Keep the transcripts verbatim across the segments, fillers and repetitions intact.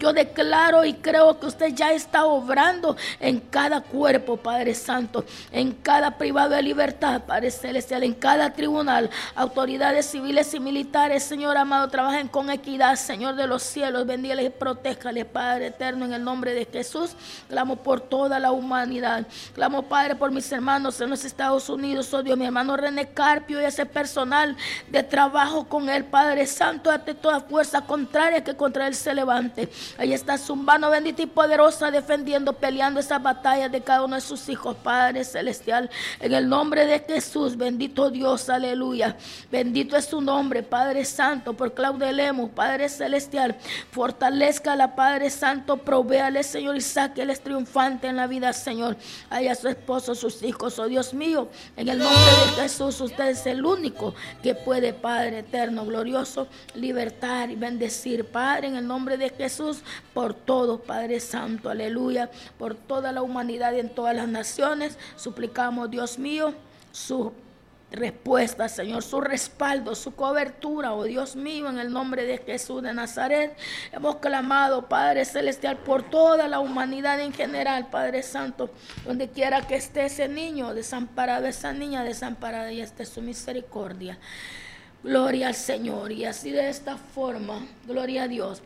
Yo declaro y creo que usted ya está obrando en cada cuerpo, Padre Santo, en cada privado de libertad, Padre Celestial, en cada tribunal. Autoridades civiles y militares, Señor amado, trabajen con equidad, Señor de los cielos. Bendígales y protéjales, Padre eterno, en el nombre de Jesús. Clamo por toda la humanidad. Clamo, Padre, por mis hermanos en los Estados Unidos. Oh Dios, mi hermano René Carpio y ese personal de trabajo con él, Padre Santo, ante toda fuerza contraria que contra él se levante. Ahí está su mano bendita y poderosa defendiendo, peleando esas batallas de cada uno de sus hijos, Padre Celestial. En el nombre de Jesús, bendito Dios, aleluya. Bendito es su nombre, Padre Santo, por Claudia Lemus, Padre Celestial. Fortalezcala, Padre Santo, provéale, Señor, y sáqueles triunfante en la vida, Señor. Ahí a su esposo, sus hijos, oh Dios mío, en el nombre de Jesús, usted es el único que puede, Padre eterno, glorioso, libertar y bendecir, Padre, en el nombre de Jesús, por todo, Padre Santo, aleluya, por toda la humanidad y en todas las naciones. Suplicamos, Dios mío, su respuesta, Señor, su respaldo, su cobertura, oh Dios mío, en el nombre de Jesús de Nazaret. Hemos clamado, Padre Celestial, por toda la humanidad en general, Padre Santo, donde quiera que esté ese niño desamparado, esa niña desamparada, y esté su misericordia. Gloria al Señor. Y así, de esta forma, gloria a Dios,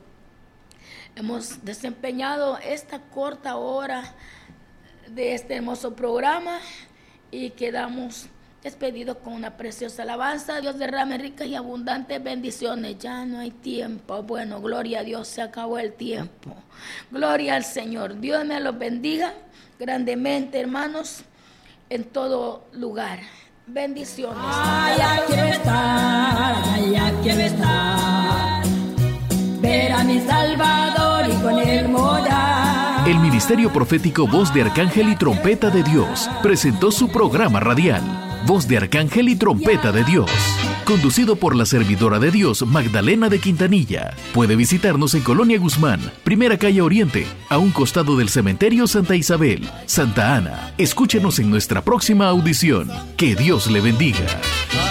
hemos desempeñado esta corta hora de este hermoso programa y quedamos despedidos con una preciosa alabanza. Dios derrame ricas y abundantes bendiciones. Ya no hay tiempo. Bueno, gloria a Dios, se acabó el tiempo. Gloria al Señor. Dios me los bendiga grandemente, hermanos, en todo lugar. Bendiciones. Ay, ya quiero estar, ay, ya quiero estar, ver a mi Salvador y con él morar. El Ministerio Profético Voz de Arcángel y Trompeta de Dios presentó su programa radial, Voz de Arcángel y Trompeta de Dios, conducido por la servidora de Dios Magdalena de Quintanilla. Puede visitarnos en Colonia Guzmán, Primera Calle Oriente, a un costado del Cementerio Santa Isabel, Santa Ana. Escúchenos en nuestra próxima audición. Que Dios le bendiga.